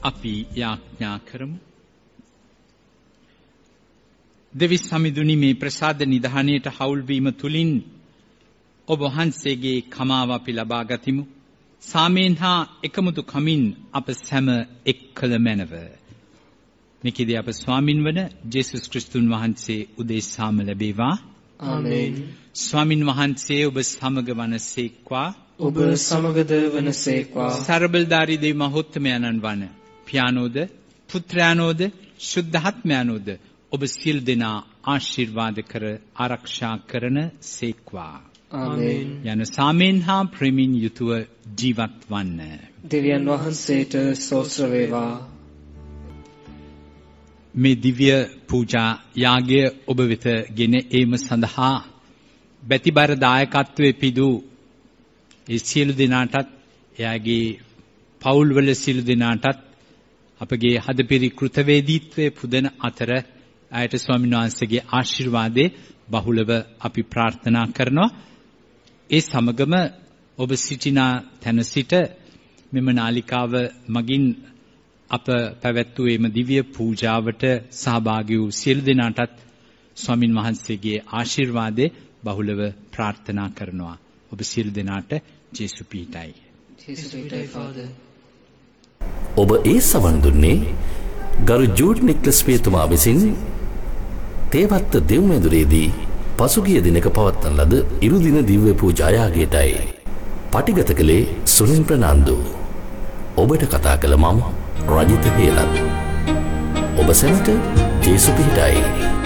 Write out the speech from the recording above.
අපි යාඥා කරමු. දෙවි සමිඳුනි, මේ ප්‍රසාද නිධානයට හවුල් වීම තුලින් ඔබ වහන්සේගේ කමාව අපි ලබා ගතිමු. සාමයෙන් හා එකමුතු කමින් අප සැම එක්කල මැනව. නිකීදී අප ස්වාමින් වන ජේසුස් ක්‍රිස්තුන් වහන්සේ උදෙසාම ලැබේවා. ආමේන්. ස්වාමින් වහන්සේ ඔබ සමග වනසේක්වා. ඔබ සමගද වනසේක්වා. සර්බලධාරී දෙවි මහෝත්තමයන්න් වන පියාණෝද පුත්‍රයාණෝද ශුද්ධාත්මයාණෝද ඔබ සියලු දෙනා ආශිර්වාද කර ආරක්ෂා කරන සේක්වා. ආමේන්. යන සාමයෙන් හා ප්‍රේමයෙන් යුතුව ජීවත් වන්න. දෙවියන් වහන්සේට ස්තෝත්‍ර වේවා. මේ දිව්‍ය පූජා යාගය ඔබ වෙත ගෙන ඒම සඳහා බැතිබර දායකත්වයේ පිදු ඒ සියලු දෙනාටත් එයාගේ පවුල්වල සියලු දෙනාටත් අපගේ හදපිරි කෘතවේදීත්වයේ පුදන අතර ආයත ස්වාමීන් වහන්සේගේ ආශිර්වාදේ බහුලව අපි ප්‍රාර්ථනා කරනවා. ඒ සමගම ඔබ සිටින තැන සිට මෙම නාලිකාව මගින් අප පැවැත්වූ එම දිව්‍ය පූජාවට සහභාගී වූ සියලු දෙනාටත් ස්වාමින් වහන්සේගේ ආශිර්වාදේ බහුලව ප්‍රාර්ථනා කරනවා. ඔබ සියලු දෙනාට ජේසු පීඨයි. ජේසු පීඨයි ෆාදර්. ඔබ ඒ සවන් දුන්නේ ගරු ජූඩ් නික්ලස් පියතුමා විසින් තේවත්ත දෙව්මැදුරේදී පසුගිය දිනක පවත්වන ලද ඉරුදින දිව්‍ය පූජා යාගයටයි. පටිගත කළේ සුනිල් ප්‍රනාන්දු. ඔබට කතා කළ මම රජිත හේලත්. ඔබ සැමට ජේසු පිහිටයි.